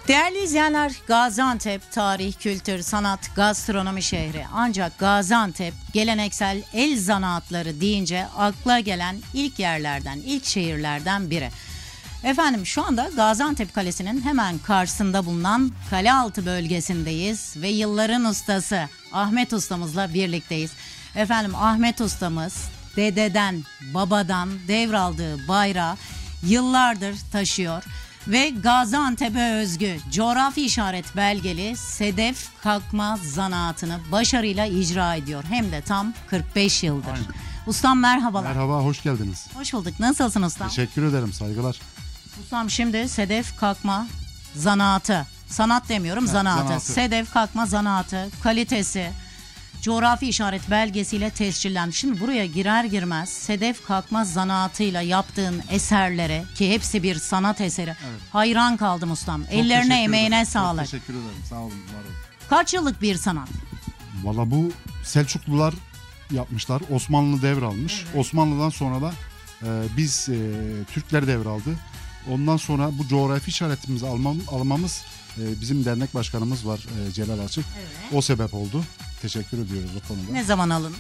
Değerli izleyenler, Gaziantep tarih, kültür, sanat, gastronomi şehri. Ancak Gaziantep geleneksel el zanaatları deyince akla gelen ilk yerlerden, ilk şehirlerden biri. Efendim şu anda Gaziantep Kalesi'nin hemen karşısında bulunan Kalealtı bölgesindeyiz ve yılların ustası Ahmet ustamızla birlikteyiz. Efendim Ahmet ustamız dededen, babadan devraldığı bayrağı yıllardır taşıyor ve Gaziantep'e özgü coğrafi işaret belgeli sedef kakma zanaatını başarıyla icra ediyor. Hem de tam 45 yıldır. Aynen. Ustam merhabalar. Merhaba, hoş geldiniz. Hoş bulduk. Nasılsın ustam? Teşekkür ederim, saygılar. Ustam şimdi sedef kakma zanaatı, sanat demiyorum, zanaatı. Sedef kakma zanaatı, kalitesi, coğrafi işaret belgesiyle tescillenmiş. Şimdi buraya girer girmez sedef kakma zanaatıyla yaptığın eserlere, ki hepsi bir sanat eseri, hayran kaldım ustam. Çok Ellerine teşekkür emeğine ederim. sağlık. Çok teşekkür ederim, sağ olun, var olun. Kaç yıllık bir sanat? Valla bu Selçuklular yapmışlar, Osmanlı devralmış. Osmanlı'dan sonra da biz Türkler devraldı. Ondan sonra bu coğrafi işaretimizi almamız bizim dernek başkanımız var, Celal Açık. Evet. O sebep oldu. Teşekkür ediyoruz o konuda. Ne zaman alındı?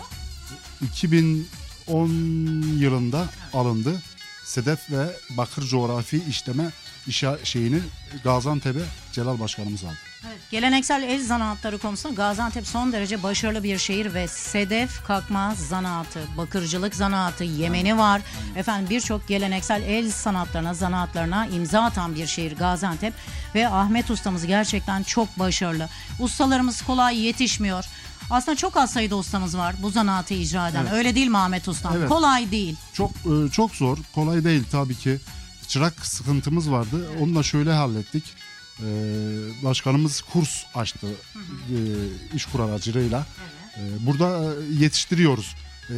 2010 yılında alındı. Sedef ve bakır coğrafi işleme şeyini Gaziantep'e Celal Başkanımız aldı. Evet, geleneksel el zanaatları konusunda Gaziantep son derece başarılı bir şehir ve sedef kakma zanaatı, bakırcılık zanaatı, yemeni var. Efendim birçok geleneksel el sanatlarına, zanaatlarına imza atan bir şehir Gaziantep ve Ahmet ustamız gerçekten çok başarılı. Ustalarımız kolay yetişmiyor. Aslında çok az sayıda ustamız var bu zanaatı icra eden. Evet. Öyle değil mi Ahmet ustam? Evet. Kolay değil. Çok zor, kolay değil tabii ki. Çırak sıkıntımız vardı. Onu da şöyle hallettik. Başkanımız kurs açtı iş kur aracılığıyla. Burada yetiştiriyoruz.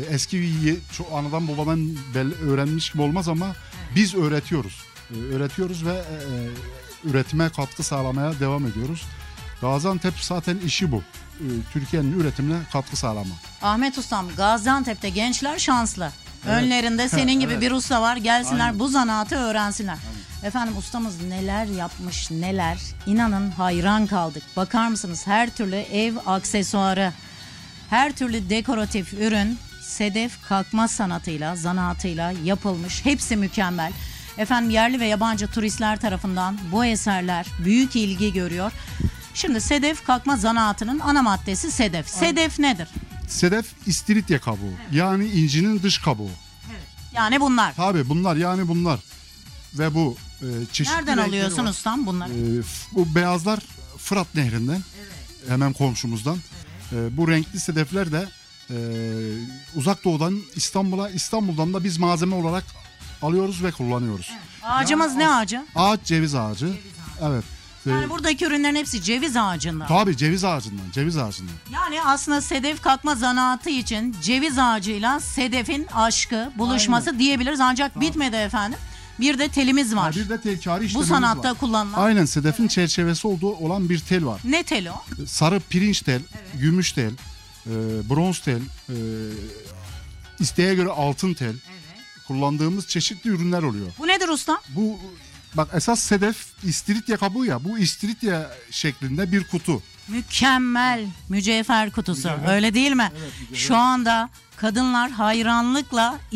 Çok anadan babadan öğrenmiş gibi olmaz ama biz öğretiyoruz. Öğretiyoruz ve üretime katkı sağlamaya devam ediyoruz. Gaziantep zaten işi bu. Türkiye'nin üretimine katkı sağlama. Ahmet ustam, Gaziantep'te gençler şanslı. Önlerinde senin gibi bir usta var. Gelsinler, Aynen. bu zanaatı öğrensinler. Efendim ustamız neler yapmış neler. İnanın hayran kaldık. Bakar mısınız, her türlü ev aksesuarı, her türlü dekoratif ürün sedef kakma sanatıyla, zanaatıyla yapılmış. Hepsi mükemmel. Efendim yerli ve yabancı turistler tarafından bu eserler büyük ilgi görüyor. Şimdi sedef kakma zanaatının ana maddesi sedef. Sedef nedir? Sedef istiridye kabuğu. Yani incinin dış kabuğu. Yani bunlar. Tabii bunlar. Ve bu çeşitli Nereden renkleri alıyorsun var. ustam bunları? Bu beyazlar Fırat Nehri'nden, hemen komşumuzdan. Bu renkli sedefler de Uzak Doğu'dan İstanbul'dan da biz malzeme olarak alıyoruz ve kullanıyoruz. Ağacımız Yani ne ağacı? Ağaç ceviz ağacı. Evet. Yani buradaki ürünlerin hepsi ceviz ağacından. Tabii ceviz ağacından. Yani aslında sedef kakma zanaatı için ceviz ağacıyla sedefin aşkı, buluşması diyebiliriz. Ancak bitmedi efendim. Bir de telimiz var. Bir de telkari Bu işlemimiz sanatta var. kullanılan. Aynen, sedefin çerçevesi olan bir tel var. Ne teli o? Sarı pirinç tel, gümüş tel, bronz tel, isteğe göre altın tel. Kullandığımız çeşitli ürünler oluyor. Bu nedir usta? Bu bak, esas sedef istiridye kabuğu ya. Bu istiridye şeklinde bir kutu. Mükemmel mücevher kutusu. Öyle değil mi? Şu anda kadınlar hayranlıkla